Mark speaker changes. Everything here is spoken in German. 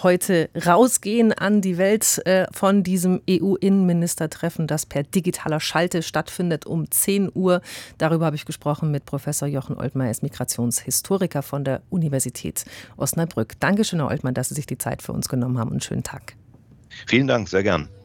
Speaker 1: heute rausgehen an die Welt von diesem EU-Innenministertreffen, das per digitaler Schalte stattfindet um 10 Uhr. Darüber habe ich gesprochen mit Professor Jochen Oltmann, er ist Migrationshistoriker von der Universität Osnabrück. Dankeschön, Herr Oltmann, dass Sie sich die Zeit für uns genommen haben und einen schönen Tag.
Speaker 2: Vielen Dank, sehr gern.